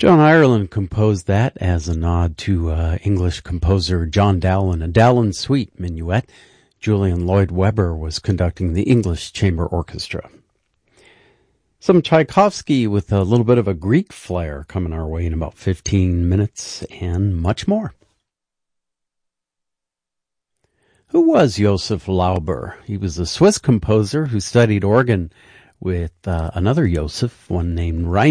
John Ireland composed that as a nod to English composer John Dowland, a Dowland Suite minuet. Julian Lloyd Webber was conducting the English Chamber Orchestra. Some Tchaikovsky with a little bit of a Greek flair coming our way in about 15 minutes and much more. Who was Josef Lauber? He was a Swiss composer who studied organ with another Josef, one named Rein.